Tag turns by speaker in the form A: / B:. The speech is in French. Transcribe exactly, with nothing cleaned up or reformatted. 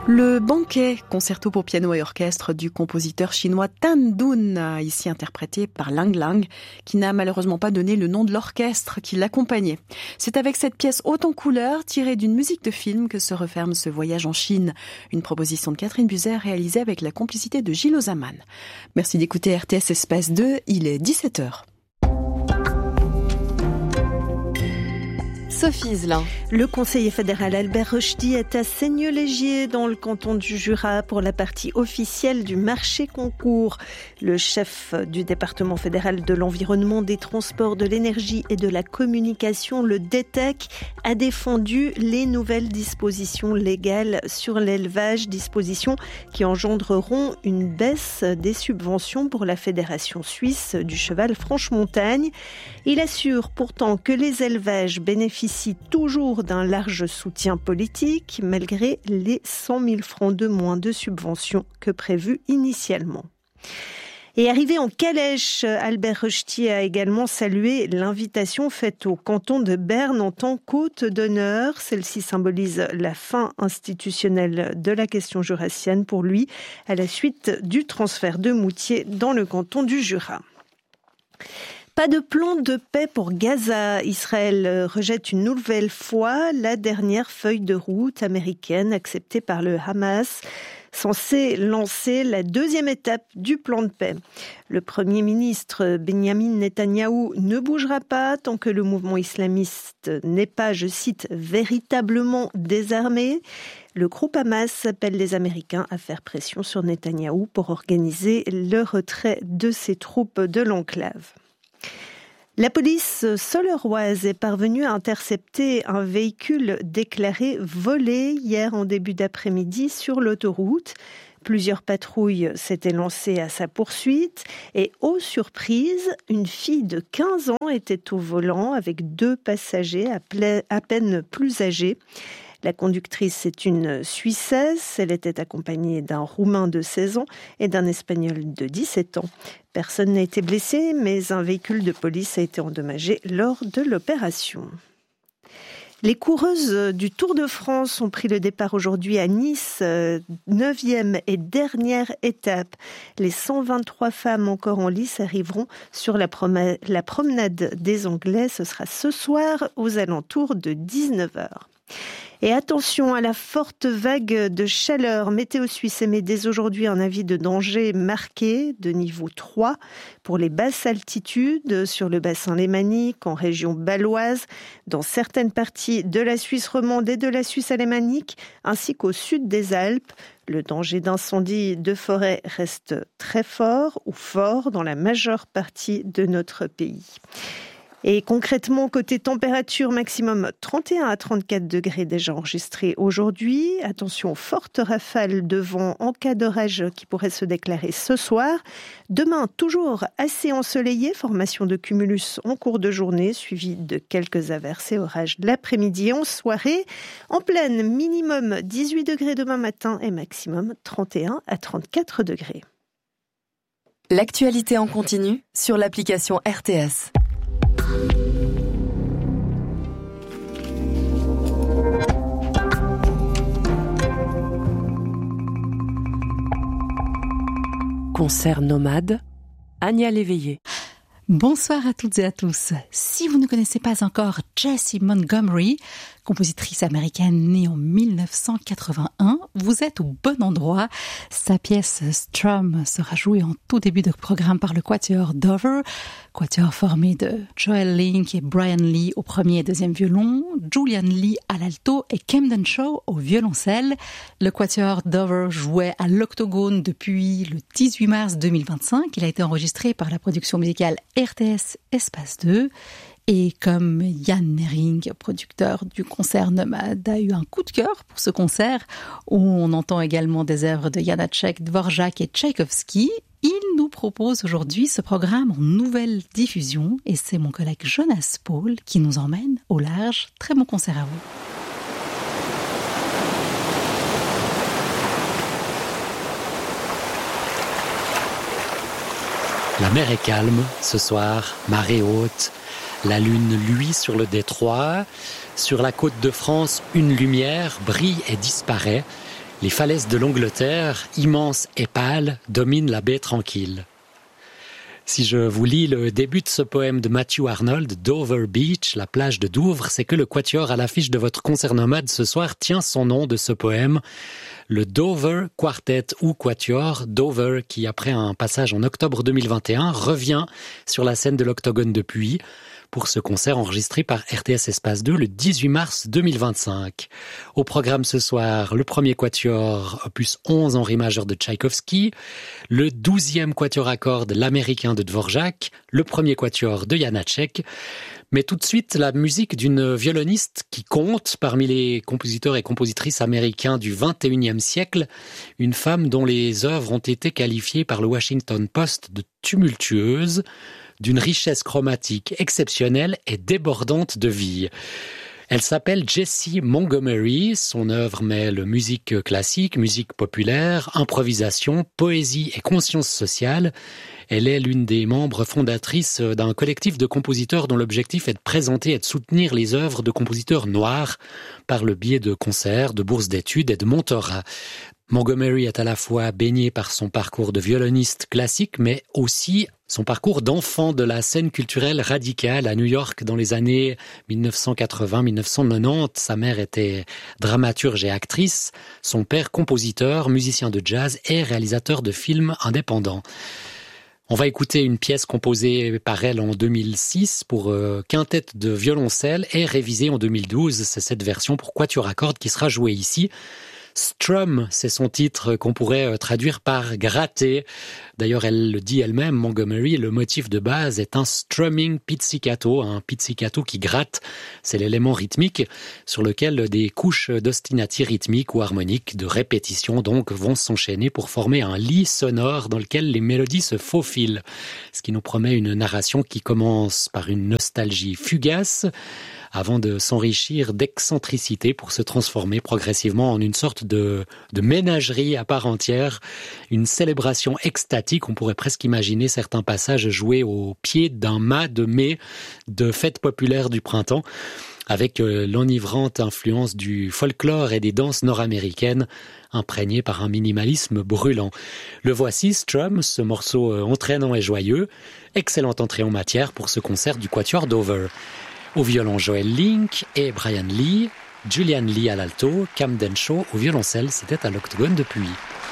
A: Le banquet, concerto pour piano et orchestre du compositeur chinois Tan Dun, ici interprété par Lang Lang, qui n'a malheureusement pas donné le nom de l'orchestre qui l'accompagnait. C'est avec cette pièce haute en couleurs, tirée d'une musique de film, que se referme ce voyage en Chine. Une proposition de Catherine Buzer réalisée avec la complicité de Gilles Ozaman. Merci d'écouter R T S Espace deux, il est dix-sept heures. Sophie Zelin.
B: Le conseiller fédéral Albert Rochdy est à Seigneux-Légier dans le canton du Jura pour la partie officielle du marché concours. Le chef du département fédéral de l'environnement, des transports, de l'énergie et de la communication, le D T E C, a défendu les nouvelles dispositions légales sur l'élevage, dispositions qui engendreront une baisse des subventions pour la Fédération suisse du cheval Franche-Montagne. Il assure pourtant que les élevages bénéficient toujours d'un large soutien politique, malgré les cent mille francs de moins de subventions que prévu initialement. Et arrivé en calèche, Albert Rochdy a également salué l'invitation faite au canton de Berne en tant qu'hôte d'honneur. Celle-ci symbolise la fin institutionnelle de la question jurassienne pour lui, à la suite du transfert de Moutier dans le canton du Jura. Pas de plan de paix pour Gaza. Israël rejette une nouvelle fois la dernière feuille de route américaine acceptée par le Hamas, censée lancer la deuxième étape du plan de paix. Le Premier ministre Benjamin Netanyahou ne bougera pas tant que le mouvement islamiste n'est pas, je cite, véritablement désarmé. Le groupe Hamas appelle les Américains à faire pression sur Netanyahou pour organiser le retrait de ses troupes de l'enclave. La police soleroise est parvenue à intercepter un véhicule déclaré volé hier en début d'après-midi sur l'autoroute. Plusieurs patrouilles s'étaient lancées à sa poursuite et, aux surprises, une fille de quinze ans était au volant avec deux passagers à peine plus âgés. La conductrice est une Suissesse, elle était accompagnée d'un Roumain de seize ans et d'un Espagnol de dix-sept ans. Personne n'a été blessé, mais un véhicule de police a été endommagé lors de l'opération. Les coureuses du Tour de France ont pris le départ aujourd'hui à Nice, neuvième et dernière étape. Les cent vingt-trois femmes encore en lice arriveront sur la, prom- la promenade des Anglais. Ce sera ce soir aux alentours de dix-neuf heures. Et attention à la forte vague de chaleur. Météo Suisse émet dès aujourd'hui un avis de danger marqué de niveau trois pour les basses altitudes sur le bassin lémanique, en région baloise, dans certaines parties de la Suisse romande et de la Suisse alémanique, ainsi qu'au sud des Alpes. Le danger d'incendie de forêt reste très fort ou fort dans la majeure partie de notre pays. Et concrètement, côté température, maximum trente et un à trente-quatre degrés déjà enregistrés aujourd'hui. Attention aux fortes rafales de vent en cas d'orage qui pourraient se déclarer ce soir. Demain, toujours assez ensoleillé, formation de cumulus en cours de journée, suivi de quelques averses et orages l'après-midi et en soirée. En pleine, minimum dix-huit degrés demain matin et maximum trente et un à trente-quatre degrés.
C: L'actualité en continu sur l'application R T S.
D: Concert nomade, Anya Léveillé.
E: Bonsoir à toutes et à tous. Si vous ne connaissez pas encore Jessie Montgomery, compositrice américaine née en dix-neuf cent quatre-vingt-un, vous êtes au bon endroit. Sa pièce Strum sera jouée en tout début de programme par le quatuor Dover, quatuor formé de Joel Link et Brian Lee au premier et deuxième violon, Julian Lee à l'alto et Camden Shaw au violoncelle. Le quatuor Dover jouait à l'Octogone depuis le dix-huit mars deux mille vingt-cinq. Il a été enregistré par la production musicale R T S Espace deux. Et comme Yann Nering, producteur du concert Nomade, a eu un coup de cœur pour ce concert, où on entend également des œuvres de Janacek, Dvorak et Tchaïkovski, il nous propose aujourd'hui ce programme en nouvelle diffusion. Et c'est mon collègue Jonas Paul qui nous emmène au large. Très bon concert à vous.
F: La mer est calme ce soir, marée haute. La lune luit sur le détroit. Sur la côte de France, une lumière brille et disparaît. Les falaises de l'Angleterre, immenses et pâles, dominent la baie tranquille. Si je vous lis le début de ce poème de Matthew Arnold, Dover Beach, la plage de Douvres, c'est que le quatuor à l'affiche de votre concert nomade ce soir tient son nom de ce poème. Le Dover Quartet ou Quatuor, Dover, qui après un passage en octobre deux mille vingt et un, revient sur la scène de l'Octogone de Puy pour ce concert enregistré par R T S Espace deux le dix-huit mars deux mille vingt-cinq. Au programme ce soir, le premier quatuor, opus onze en ré majeur de Tchaïkovski, le douzième quatuor à cordes, l'américain de Dvorak, le premier quatuor de Janacek, mais tout de suite la musique d'une violoniste qui compte parmi les compositeurs et compositrices américains du vingt et unième siècle, une femme dont les œuvres ont été qualifiées par le Washington Post de tumultueuses, d'une richesse chromatique exceptionnelle et débordante de vie. Elle s'appelle Jessie Montgomery, son œuvre mêle musique classique, musique populaire, improvisation, poésie et conscience sociale. Elle est l'une des membres fondatrices d'un collectif de compositeurs dont l'objectif est de présenter et de soutenir les œuvres de compositeurs noirs par le biais de concerts, de bourses d'études et de mentorats. Montgomery est à la fois baignée par son parcours de violoniste classique, mais aussi son parcours d'enfant de la scène culturelle radicale à New York dans les années dix-neuf cent quatre-vingts à dix-neuf cent quatre-vingt-dix. Sa mère était dramaturge et actrice, son père compositeur, musicien de jazz et réalisateur de films indépendants. On va écouter une pièce composée par elle en deux mille six pour euh, quintette de violoncelle et révisée en deux mille douze. C'est cette version pour quatuor à cordes qui sera jouée ici. Strum, c'est son titre qu'on pourrait traduire par gratter. D'ailleurs, elle le dit elle-même, Montgomery, le motif de base est un strumming pizzicato, un pizzicato qui gratte. C'est l'élément rythmique sur lequel des couches d'ostinati rythmiques ou harmoniques de répétition donc vont s'enchaîner pour former un lit sonore dans lequel les mélodies se faufilent. Ce qui nous promet une narration qui commence par une nostalgie fugace, avant de s'enrichir d'excentricité pour se transformer progressivement en une sorte de, de ménagerie à part entière, une célébration extatique. On pourrait presque imaginer certains passages joués au pied d'un mât de mai de fête populaire du printemps, avec l'enivrante influence du folklore et des danses nord-américaines, imprégnées par un minimalisme brûlant. Le voici, Strum, ce morceau entraînant et joyeux. Excellente entrée en matière pour ce concert du Quatuor Dover. Au violon, Joel Link et Brian Lee, Julian Lee à l'alto, Camden Shaw au violoncelle, c'était à l'Octogone de Puy.